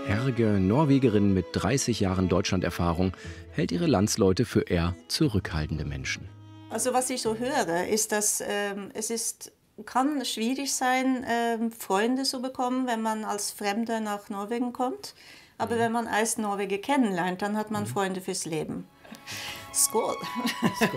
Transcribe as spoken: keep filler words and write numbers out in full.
Herge, Norwegerin mit dreißig Jahren Deutschlanderfahrung, hält ihre Landsleute für eher zurückhaltende Menschen. Also was ich so höre, ist, dass ähm, es ist, kann schwierig sein, ähm, Freunde zu bekommen, wenn man als Fremder nach Norwegen kommt. Aber mhm. wenn man als Norweger kennenlernt, dann hat man Freunde fürs Leben. Skål!